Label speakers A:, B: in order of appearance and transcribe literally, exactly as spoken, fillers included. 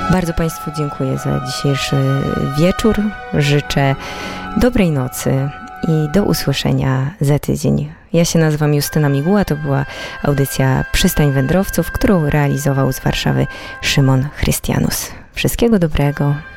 A: Bardzo Państwu dziękuję za dzisiejszy wieczór. Życzę dobrej nocy i do usłyszenia za tydzień. Ja się nazywam Justyna Miguła, to była audycja Przystań Wędrowców, którą realizował z Warszawy Szymon Chrystianus. Wszystkiego dobrego.